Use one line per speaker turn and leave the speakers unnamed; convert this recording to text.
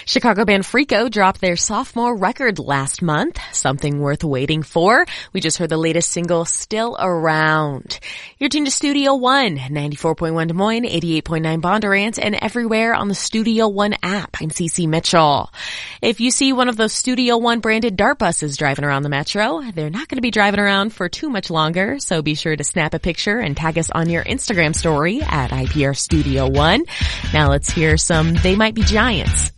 Chicago band Freako dropped their sophomore record last month, Something Worth Waiting For. We just heard the latest single, Still Around. You're tuned to Studio One, 94.1 Des Moines, 88.9 Bondurant, and everywhere on the Studio One app. I'm Cece Mitchell. If you see one of those Studio One branded dart buses driving around the metro, they're not going to be driving around for too much longer, so be sure to snap a picture and tag us on your Instagram story at IPR Studio One. Now let's hear some They Might Be Giants.